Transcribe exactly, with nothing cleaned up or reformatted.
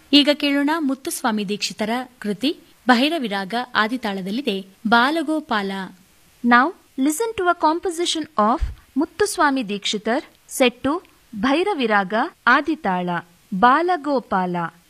ಈಗ ಕೇಳೋಣ ಮುತ್ತುಸ್ವಾಮಿ ದೀಕ್ಷಿತರ ಕೃತಿ ಭೈರವಿರಾಗ ಆದಿತಾಳದಲ್ಲಿದೆ Balagopala. Now listen to a composition of Muthuswami Dikshitar set to Bhairaviraga Aditala Balagopala.